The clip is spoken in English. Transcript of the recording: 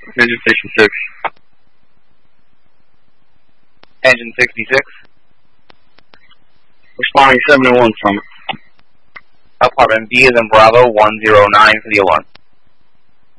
Engine 66. Engine 66. Responding 71 from it. Apartment B is in Bravo 109 for the alarm.